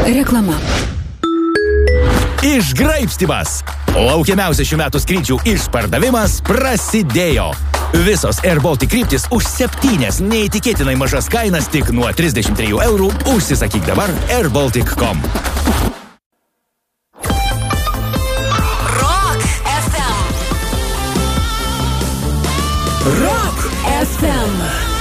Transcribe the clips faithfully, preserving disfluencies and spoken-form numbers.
Reklama. Išgraibstymas. Laukiamiausias šių metų skrydžių išpardavimas prasidėjo. Visos Air Baltic kryptis už septynias neįtikėtinai mažas kainas tik nuo trisdešimt trijų eurų. Užsisakyk dabar air baltic dot com. Rock F M. Rock F M.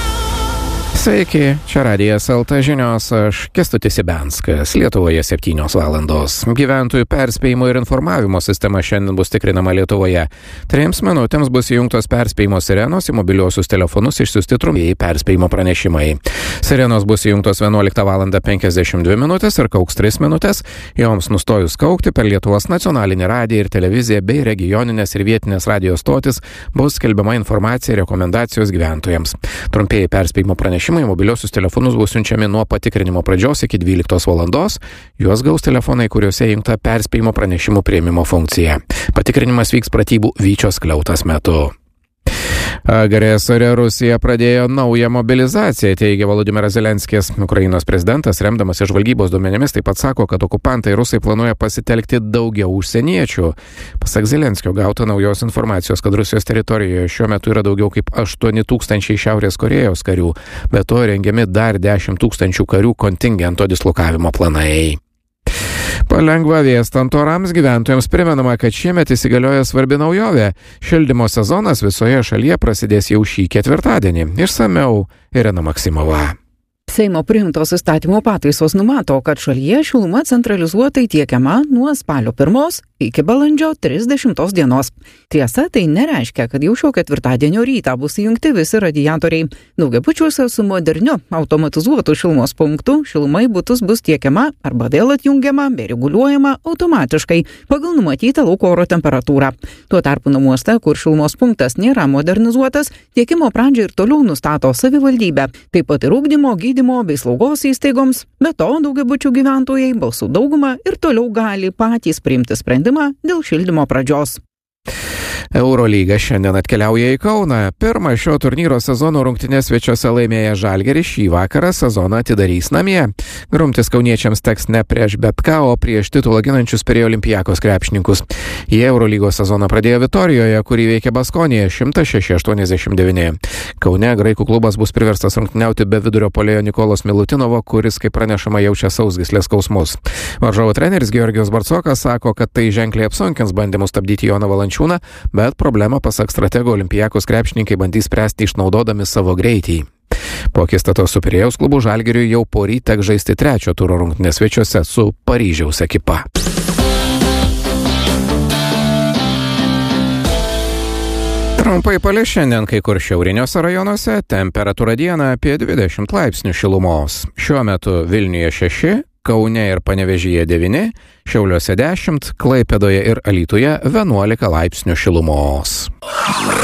Sveiki, čia Radijas L T žinios, aš Kęstutis Ibenskas. Lietuvoje septynios valandos. Gyventojų perspėjimo ir informavimo sistema šiandien bus tikrinama Lietuvoje. Trims minutėms bus įjungtos perspėjimo sirenos, į mobiliuosius telefonus išsiųsti trumpieji perspėjimo pranešimai. Sirenos bus įjungtos vienuoliktą valandą penkiasdešimt dvi minutės ir kauks tris minutės. Joms nustojus kaukti per Lietuvos nacionalinį radiją ir televiziją bei regioninės ir vietinės radijos stotis bus skelbiama informacija ir rekomendacijos gyventojams. Trumpieji perspėjimo pranešimai mobiliosius telefonus bus siunčiami nuo patikrinimo pradžios iki dvyliktos valandos. Juos gaus telefonai, kuriuose įjungta perspėjimo pranešimų priėmimo funkcija. Patikrinimas vyks pratybų Vyčio skliautas metu. Agresorė Rusija pradėjo naują mobilizaciją, teigia Volodymyras Zelenskis. Ukrainos prezidentas, remdamas žvalgybos duomenimis, taip pat sako, kad okupantai rusai planuoja pasitelkti daugiau užsieniečių. Pasak Zelenskio gauta naujos informacijos, kad Rusijos teritorijoje šiuo metu yra daugiau kaip aštuoni tūkstančiai Šiaurės Korėjos karių, be to rengiami dar dešimt tūkstančių karių kontingento dislokavimo planai. Palengva vėstant orams, gyventojams primenama, kad šiemet įsigalioja svarbi naujovė. Šildymo sezonas visoje šalyje prasidės jau šį ketvirtadienį. Išsamiau Irena Maksimova. Seimo priimtos įstatymo pataisos numato, kad šalyje šiluma centralizuotai tiekiama nuo spalio pirmos iki balandžio trisdešimtos dienos. Tiesa, tai nereiškia, kad jau šio ketvirtadienio rytą bus įjungti visi radiatoriai. Daugiabučiuose su moderniu automatizuotu šilumos punktu šiluma į butus bus tiekiama arba vėl atjungiama bei reguliuojama automatiškai pagal numatytą lauko oro temperatūrą. Tuo tarpu namuose, kur šilumos punktas nėra modernizuotas, tiekimo pradžią ir toliau nustato savivaldybė. Taip pat ir ugdymo, gydymo bei slaugos įstaigoms. Be to, daugiabučių gyventojai balsų daugumą ir toliau gali patys priimti sprendimą dėl šildymo pradžios. Eurolyga šiandien atkeliauja į Kauną. Pirmą šio turnyro sezono rungtynes svečiuose laimėję Žalgiris šį vakarą sezoną atidarys namie. Grumtis kauniečiams teks ne prieš bet ką, o prieš titulą ginančius Pirėjo Olympiakos krepšininkus. Jie Eurolygos sezoną pradėjo Vitorijoje, kurį veikia Baskonėje šimtas šeši aštuoniasdešimt devyni. Kaune graikų klubas bus priverstas rungtyniauti be vidurio puolėjo Nikolos Milutinovo, kuris, kaip pranešama, jaučia sausgyslės skausmus. Varžovų treneris Georgijus Barcokas sako, kad tai ženkliai apsunkins bandymus stabdyti Joną Valančiūną, bet problemą, pasak stratego, Olympiakos krepšininkai bandys spręsti išnaudodami savo greitį. Po akistatos su Pirėjaus klubu Žalgiriui jau poryt teks žaisti trečio turo rungtynes svečiuose su Paryžiaus ekipa. Trumpai palis šiandien kai kur šiauriniuose rajonuose, temperatūra dieną apie dvidešimt laipsnių šilumos. Šiuo metu Vilniuje šeši, Kaune ir Panevėžyje devyni, Šiauliuose dešimt, Klaipėdoje ir Alytuje vienuolika laipsnių šilumos.